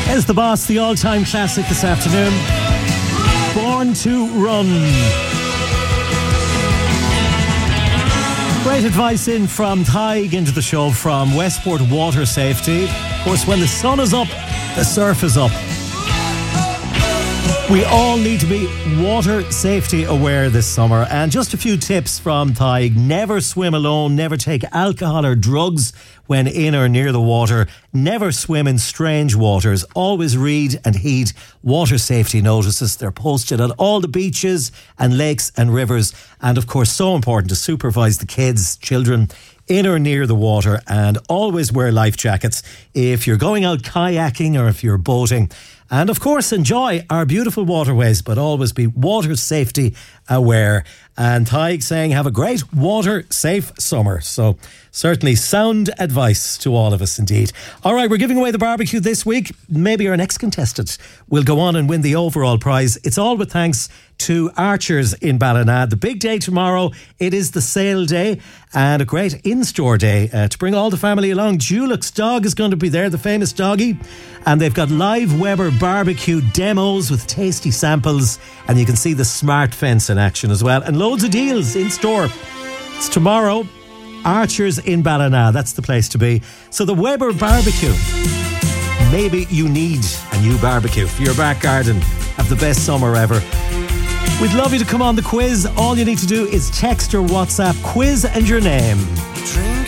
As the Boss, the all-time classic this afternoon. Born to Run. Great advice in from Tig into the show from Westport Water Safety. Of course, when the sun is up, the surf is up. We all need to be water safety aware this summer. And just a few tips from Tig. Never swim alone. Never take alcohol or drugs when in or near the water. Never swim in strange waters. Always read and heed water safety notices. They're posted on all the beaches and lakes and rivers. And of course, so important to supervise the kids, children in or near the water, and always wear life jackets if you're going out kayaking or if you're boating. And of course, enjoy our beautiful waterways, but always be water safety aware. And Tig saying, have a great water safe summer. So certainly sound advice to all of us indeed. All right, we're giving away the barbecue this week. Maybe our next contestant will go on and win the overall prize. It's all with thanks to Archers in Ballina. The big day tomorrow. It is the sale day and a great in-store day to bring all the family along. Dulux Dog is going to be there, the famous doggy. And they've got live Weber barbecue demos with tasty samples. And you can see the smart fence in action as well. And loads of deals in store. It's tomorrow. Archers in Ballina. That's the place to be. So the Weber barbecue. Maybe you need a new barbecue for your back garden. Have the best summer ever. We'd love you to come on the quiz. All you need to do is text or WhatsApp quiz and your name. Drink